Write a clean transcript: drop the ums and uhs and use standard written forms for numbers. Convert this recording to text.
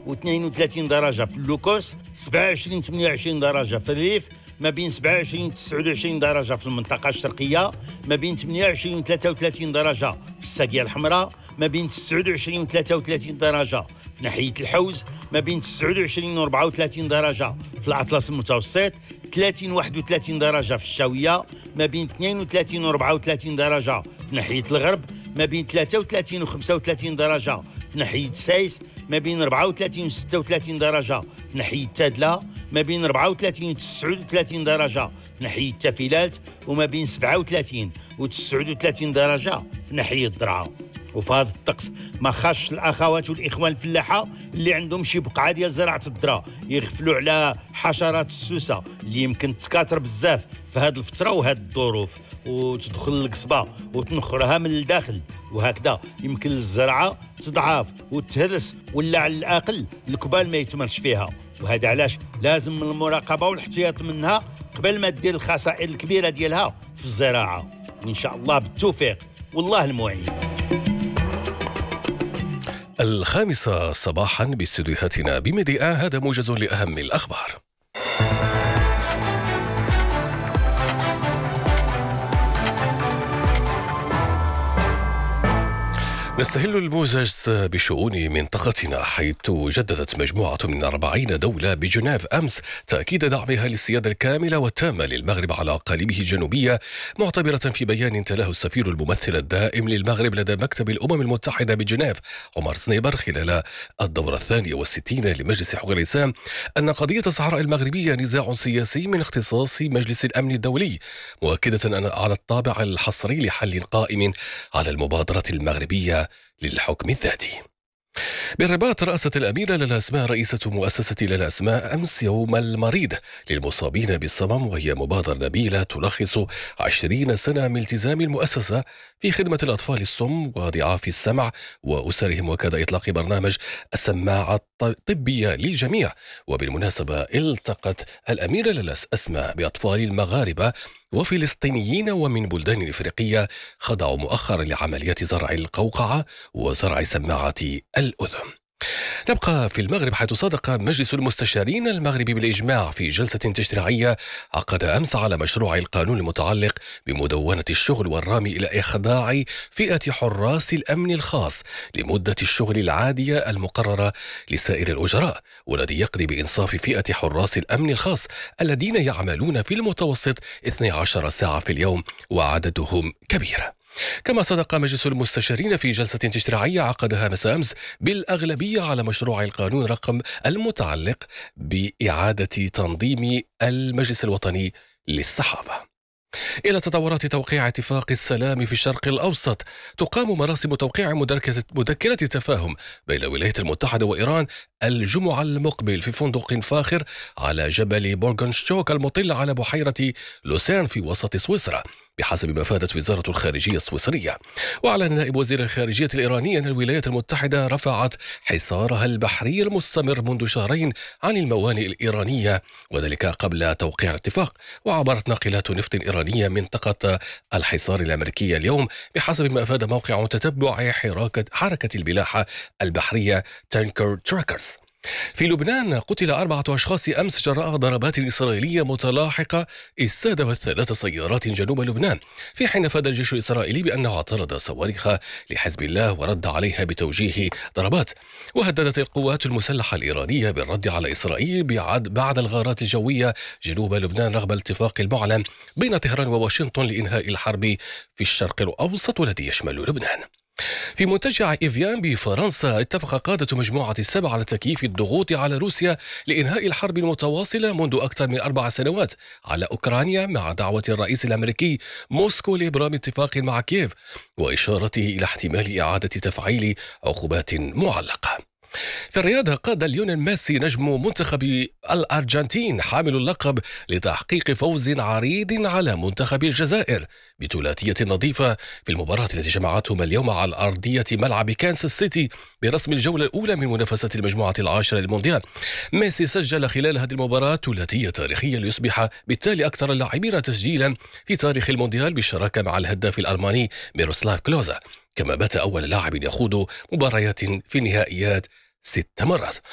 و32 درجة في اللوكوس، 27 28 درجة في الريف، ما بين 27 29 درجة في المنطقة الشرقية، ما بين 28 و 33 درجة في الساقية الحمراء، ما بين 29 و 33 درجة في ناحية الحوز، ما بين 29 و 34 درجة في الأطلس المتوسط، 30 و 31 درجة في الشاوية، ما بين 32 و 34 درجة في ناحية الغرب، ما بين 33 و 35 درجة في ناحية سايس، ما بين 34 و 36 درجة في ناحية تادلة، ما بين 34 و 39 درجة في ناحية تافيلات، وما بين 37 و 39 درجة في ناحية درعا. وفي هذا الطقس ما خاصش الاخوات والاخوان الفلاحه اللي عندهم شي بقعه ديال زراعه الذره يغفلوا على حشرات السوسه اللي يمكن تكاثر بزاف في هذه الفتره وهذه الظروف، وتدخل القصبه وتنخرها من الداخل، وهكذا يمكن الزرعه تضعف وتهرس، ولا على الاقل الكبال ما يتمرش فيها. وهذا علاش لازم من المراقبه والاحتياط منها قبل ما دير الخسائر الكبيره ديالها في الزراعه. وان شاء الله بالتوفيق والله المعين. 5 صباحا باستديوهاتنا بميديا، هذا موجز لأهم الأخبار. نستهل الموجز بشؤون منطقتنا، حيث جددت مجموعة من 40 دولة بجنيف أمس تأكيد دعمها للسيادة الكاملة والتامة للمغرب على أقاليمه الجنوبية، معتبرة في بيان تلاه السفير الممثل الدائم للمغرب لدى مكتب الأمم المتحدة بجنيف عمر سنيبر خلال الدورة 62 لمجلس حقوق الإنسان أن قضية الصحراء المغربية نزاع سياسي من اختصاص مجلس الأمن الدولي، مؤكدة أن على الطابع الحصري لحل قائم على المبادرة المغربية للحكم الذاتي. بالرباط، رأست الأميرة لالا أسماء رئيسة مؤسسة لالا أسماء أمس يوم المريض للمصابين بالصمم، وهي مبادرة نبيلة تلخص 20 سنة من التزام المؤسسة في خدمة الأطفال الصم وضعاف السمع وأسرهم، وكاد إطلاق برنامج السماعة الطبية للجميع. وبالمناسبة التقت الأميرة لالا أسماء بأطفال المغاربة وفلسطينيين ومن بلدان إفريقية خضعوا مؤخرا لعمليات زرع القوقعة وزرع سماعة الأذن. نبقى في المغرب، حيث صادق مجلس المستشارين المغربي بالإجماع في جلسة تشريعية عقد أمس على مشروع القانون المتعلق بمدونة الشغل والرامي إلى إخضاع فئة حراس الأمن الخاص لمدة الشغل العادية المقررة لسائر الأجراء، والذي يقضي بإنصاف فئة حراس الأمن الخاص الذين يعملون في المتوسط 12 ساعة في اليوم وعددهم كبير. كما صدق مجلس المستشارين في جلسة تشريعية عقدها مساء أمس بالأغلبية على مشروع القانون رقم المتعلق بإعادة تنظيم المجلس الوطني للصحافة. إلى تطورات توقيع اتفاق السلام في الشرق الأوسط، تقام مراسم توقيع مذكرة تفاهم بين الولايات المتحدة وإيران الجمعة المقبل في فندق فاخر على جبل بورغنشتوك المطل على بحيرة لوسيرن في وسط سويسرا، بحسب ما فادت وزارة الخارجية السويسرية. وأعلن نائب وزير الخارجية الإيراني أن الولايات المتحدة رفعت حصارها البحري المستمر منذ شهرين عن الموانئ الإيرانية، وذلك قبل توقيع الاتفاق. وعبرت ناقلات نفط إيرانية منطقة الحصار الأمريكية اليوم بحسب ما أفاد موقع تتبع حركة البلاحة البحرية تانكر تراكرز. في لبنان، قتل 4 أشخاص أمس جراء ضربات إسرائيلية متلاحقة استهدفت 3 سيارات جنوب لبنان، في حين أفاد الجيش الإسرائيلي بأنه اعترض صواريخ لحزب الله ورد عليها بتوجيه ضربات. وهددت القوات المسلحة الإيرانية بالرد على إسرائيل بعد الغارات الجوية جنوب لبنان رغم الاتفاق المعلن بين طهران وواشنطن لإنهاء الحرب في الشرق الأوسط والذي يشمل لبنان. في منتجع إيفيان بفرنسا، اتفق قادة مجموعة ال7 على تكييف الضغوط على روسيا لإنهاء الحرب المتواصلة منذ أكثر من 4 سنوات على أوكرانيا، مع دعوة الرئيس الأمريكي موسكو لإبرام اتفاق مع كييف وإشارته إلى احتمال إعادة تفعيل عقوبات معلقة. في الرياضة، قاد ليونيل ميسي نجم منتخب الأرجنتين حامل اللقب لتحقيق فوز عريض على منتخب الجزائر بثلاثية نظيفة في المباراة التي جمعتهم اليوم على أرضية ملعب كانساس سيتي برسم الجولة الأولى من منافسات المجموعة العاشرة للمونديال. ميسي سجل خلال هذه المباراة ثلاثية تاريخية ليصبح بالتالي أكثر اللاعبين تسجيلا في تاريخ المونديال بالشراكة مع الهداف الألماني ميروسلاف كلوزا، كما بات أول لاعب يخوض مباريات في النهائيات 6 مرات.